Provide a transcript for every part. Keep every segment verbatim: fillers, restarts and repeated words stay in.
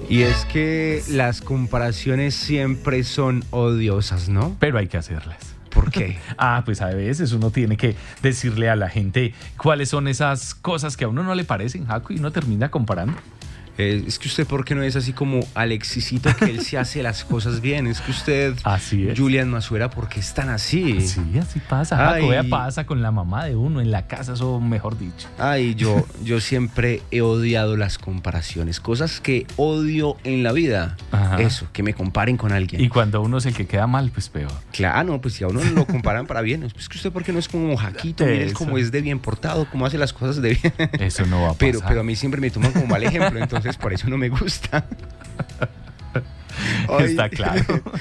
Y es que las comparaciones siempre son odiosas, ¿no? Pero hay que hacerlas. ¿Por qué? Ah, pues a veces uno tiene que decirle a la gente cuáles son esas cosas que a uno no le parecen, Jaco, y uno termina comparando. Eh, es que usted, ¿por qué no es así como Alexisito, que él se hace las cosas bien? Es que usted, así es. Julián Masuera, ¿por qué están así? Sí, así pasa, Jaco. Vea, pasa con la mamá de uno en la casa, eso mejor dicho. Ay, yo, yo siempre he odiado las comparaciones, cosas que odio en la vida. Ajá. Eso, que me comparen con alguien. Y cuando uno es el que queda mal, pues peor. Claro, no, pues si a uno lo comparan para bien, es que usted, ¿por qué no es como Jaquito? Mire cómo es de bien portado, cómo hace las cosas de bien. Eso no va a pasar. Pero, pero a mí siempre me toman como mal ejemplo, entonces por eso no me gusta. Hoy, está claro.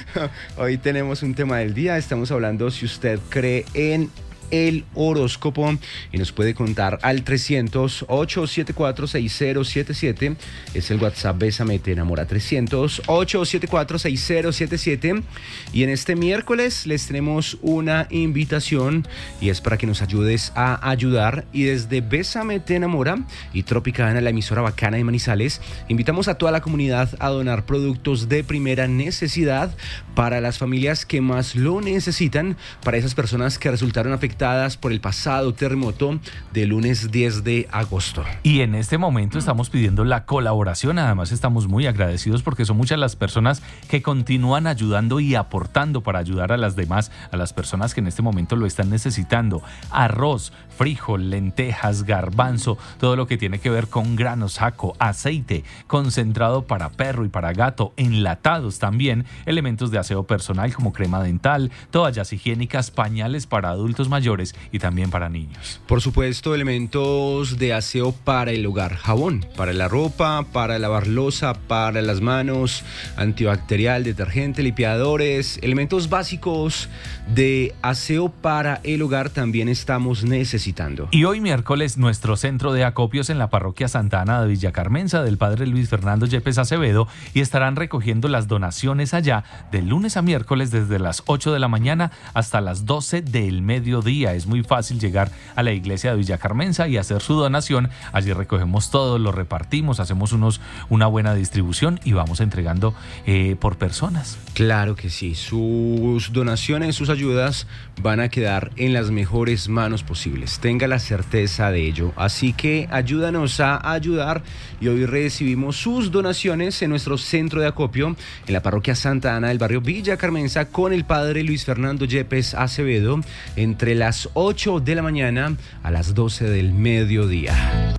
Hoy tenemos un tema del día. Estamos hablando si usted cree en el horóscopo y nos puede contar al trescientos, ochocientos setenta y cuatro, sesenta setenta y siete. Es el WhatsApp Bésame Te Enamora, trescientos, ochocientos setenta y cuatro, sesenta setenta y siete. Y en este miércoles les tenemos una invitación y es para que nos ayudes a ayudar. Y desde Bésame Te Enamora y Tropicana, la emisora bacana de Manizales, invitamos a toda la comunidad a donar productos de primera necesidad para las familias que más lo necesitan, para esas personas que resultaron afectadas por el pasado terremoto del lunes diez de agosto. Y en este momento estamos pidiendo la colaboración. Además estamos muy agradecidos porque son muchas las personas que continúan ayudando y aportando para ayudar a las demás, a las personas que en este momento lo están necesitando. Arroz, frijol, lentejas, garbanzo, todo lo que tiene que ver con granos, Jaco, aceite, concentrado para perro y para gato, enlatados también, elementos de aseo personal como crema dental, toallas higiénicas, pañales para adultos mayores y también para niños. Por supuesto, elementos de aseo para el hogar, jabón para la ropa, para lavar loza, para las manos, antibacterial, detergente, limpiadores, elementos básicos de aseo para el hogar también estamos necesitando. Y hoy miércoles nuestro centro de acopios en la parroquia Santa Ana de Villa Carmenza del padre Luis Fernando Yepes Acevedo y estarán recogiendo las donaciones allá de lunes a miércoles desde las ocho de la mañana hasta las doce del mediodía. Es muy fácil llegar a la iglesia de Villa Carmenza y hacer su donación. Allí recogemos todo, lo repartimos, hacemos unos, una buena distribución y vamos entregando eh, por personas. Claro que sí, sus donaciones, sus ayudas van a quedar en las mejores manos posibles. Tenga la certeza de ello. Así que ayúdanos a ayudar y hoy recibimos sus donaciones en nuestro centro de acopio en la parroquia Santa Ana del barrio Villa Carmenza con el padre Luis Fernando Yepes Acevedo entre las ocho de la mañana a las doce del mediodía.